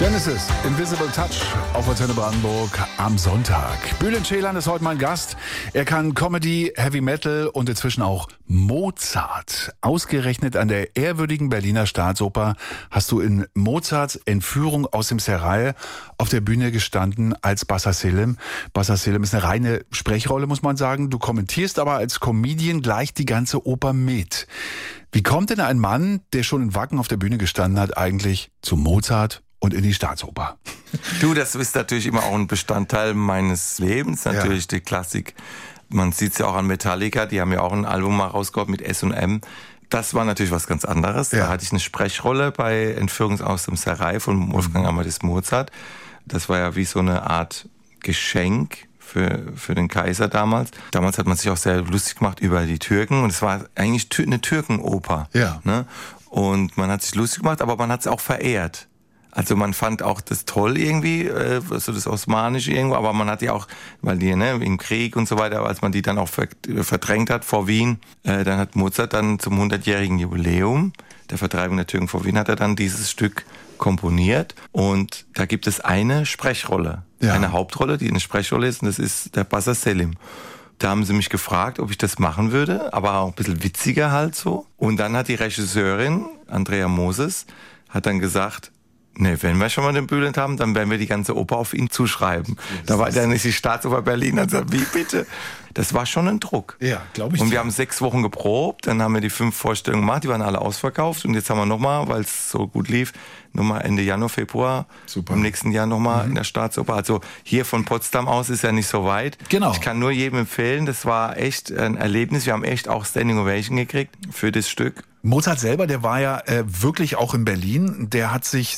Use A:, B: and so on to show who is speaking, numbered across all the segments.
A: Genesis, Invisible Touch auf Antenne Brandenburg am Sonntag. Bülent Ceylan ist heute mein Gast. Er kann Comedy, Heavy Metal und inzwischen auch Mozart. Ausgerechnet an der ehrwürdigen Berliner Staatsoper hast du in Mozarts Entführung aus dem Serail auf der Bühne gestanden als Bassa Selim. Bassa Selim ist eine reine Sprechrolle, muss man sagen. Du kommentierst aber als Comedian gleich die ganze Oper mit. Wie kommt denn ein Mann, der schon in Wacken auf der Bühne gestanden hat, eigentlich zu Mozart und in die Staatsoper?
B: Du, das ist natürlich immer auch ein Bestandteil meines Lebens, natürlich die Klassik. Man sieht es ja auch an Metallica, die haben ja auch ein Album mal rausgebracht mit S&M. Das war natürlich was ganz anderes. Da hatte ich eine Sprechrolle bei Entführung aus dem Serail von Wolfgang Amadeus Mozart. Das war ja wie so eine Art Geschenk für den Kaiser damals. Damals hat man sich auch sehr lustig gemacht über die Türken und es war eigentlich eine Türkenoper. Ja. Ne? Und man hat sich lustig gemacht, aber man hat es auch verehrt. Also man fand auch das toll irgendwie, also das Osmanische irgendwo, aber man hat ja auch, weil die im Krieg und so weiter, als man die dann auch verdrängt hat vor Wien, dann hat Mozart dann zum 100-jährigen Jubiläum der Vertreibung der Türken vor Wien hat er dann dieses Stück komponiert und da gibt es eine Sprechrolle, eine Hauptrolle, die eine Sprechrolle ist und das ist der Bassa Selim. Da haben sie mich gefragt, ob ich das machen würde, aber auch ein bisschen witziger halt so. Und dann hat die Regisseurin, Andrea Moses, hat dann gesagt, nee, wenn wir schon mal den Bülent haben, dann werden wir die ganze Oper auf ihn zuschreiben. Da war dann ist die Staatsoper Berlin und sagt, wie bitte? Das war schon ein Druck.
A: Ja, glaube ich.
B: Und wir haben 6 Wochen geprobt, dann haben wir die 5 Vorstellungen gemacht, die waren alle ausverkauft und jetzt haben wir nochmal, weil es so gut lief, nochmal Ende Januar, Februar, im nächsten Jahr nochmal in der Staatsoper. Also hier von Potsdam aus ist ja nicht so weit.
A: Genau.
B: Ich kann nur jedem empfehlen, das war echt ein Erlebnis. Wir haben echt auch Standing Ovation gekriegt für das Stück.
A: Mozart selber, der war ja wirklich auch in Berlin. Der hat sich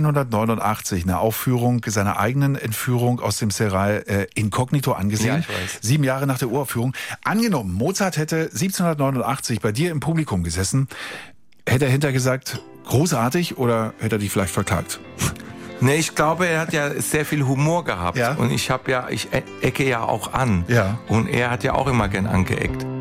A: 1789 eine Aufführung seiner eigenen Entführung aus dem Serail inkognito angesehen.
B: Ja, ich weiß.
A: 7 Jahre nach der Uraufführung. Angenommen, Mozart hätte 1789 bei dir im Publikum gesessen. Hätte er hinterher gesagt, großartig, oder hätte er dich vielleicht verklagt?
B: Nee, ich glaube, er hat ja sehr viel Humor gehabt.
A: Ja.
B: Und ich ecke ja auch an.
A: Ja.
B: Und er hat ja auch immer gern angeeckt.